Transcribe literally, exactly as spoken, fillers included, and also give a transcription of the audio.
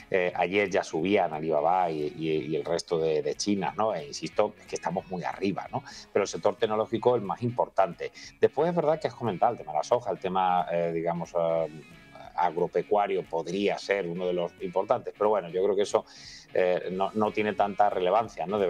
Eh, ayer ya subían Alibaba y, y, y el resto de, de China, ¿no? E insisto, es que estamos muy arriba, ¿no? Pero el sector tecnológico es el más importante. Después es verdad que has comentado el tema de la soja, el tema, eh, digamos, uh, agropecuario podría ser uno de los importantes, pero bueno, yo creo que eso eh, no, no tiene tanta relevancia, ¿no? De